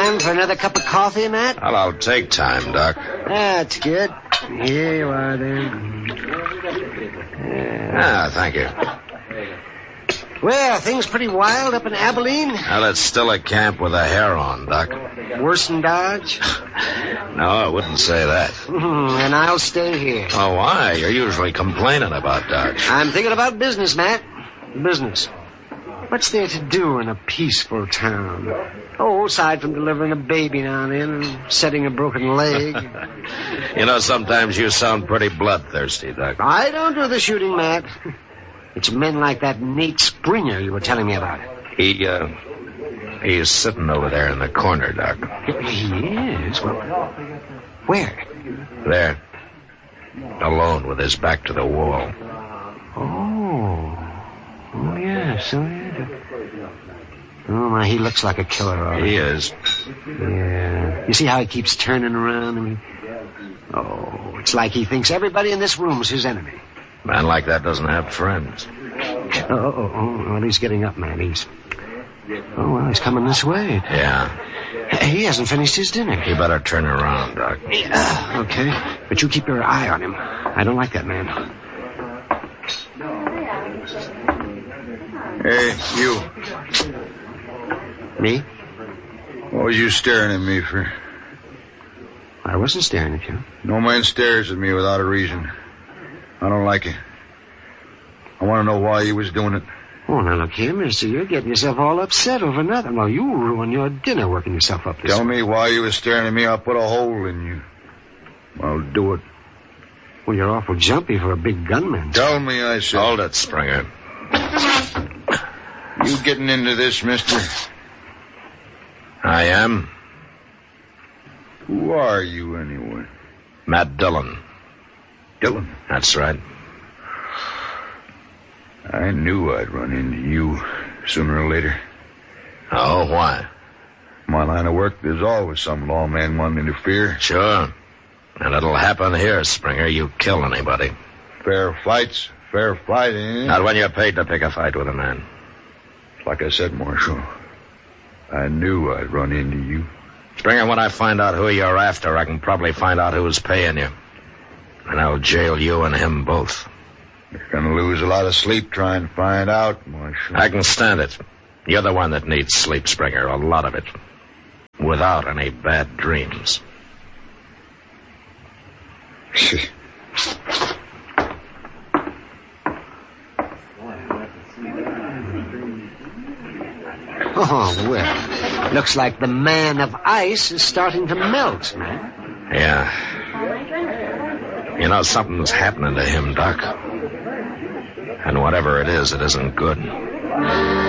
time for another cup of coffee, Matt? Well, I'll take time, Doc. That's good. Here you are, then. Thank you. Well, things pretty wild up in Abilene? Well, it's still a camp with a hair on, Doc. Worse than Dodge? No, I wouldn't say that. And I'll stay here. Oh, why? You're usually complaining about Dodge. I'm thinking about business, Matt. Business. What's there to do in a peaceful town? Oh, aside from delivering a baby now and then and setting a broken leg. You know, sometimes you sound pretty bloodthirsty, Doc. I don't do the shooting, Matt. It's men like that Nate Springer you were telling me about. He's sitting over there in the corner, Doc. He is? Well, where? There. Alone with his back to the wall. Oh, yes. Oh, my, he looks like a killer, all right. He is. Yeah. You see how he keeps turning around? I mean, it's like he thinks everybody in this room's his enemy. Man like that doesn't have friends. Well, he's getting up, man. He's coming this way. Yeah. He hasn't finished his dinner. You better turn around, Doc. Okay. But you keep your eye on him. I don't like that man. Hey, you. Me? What was you staring at me for? I wasn't staring at you. No man stares at me without a reason. I don't like it. I want to know why you was doing it. Oh, now look here, mister. You're getting yourself all upset over nothing. Well, you ruin your dinner working yourself up this Tell way. me why you was staring at me. I'll put a hole in you. I'll do it. Well, you're awful jumpy for a big gunman. Tell me, I said. Hold it, Springer. You getting into this, mister? I am. Who are you, anyway? Matt Dillon. Dillon? That's right. I knew I'd run into you sooner or later. Oh, why? My line of work, there's always some lawman wanting to interfere. Sure. And it'll happen here, Springer. You kill anybody. Fair fight's fair fight, ain't it? Not when you're paid to pick a fight with a man. Like I said, Marshal, I knew I'd run into you. Springer, when I find out who you're after, I can probably find out who's paying you. And I'll jail you and him both. You're gonna lose a lot of sleep trying to find out, Marshal. I can stand it. You're the one that needs sleep, Springer, a lot of it. Without any bad dreams. Oh, well, looks like the man of ice is starting to melt, man. Yeah. You know, something's happening to him, Doc. And whatever it isn't good.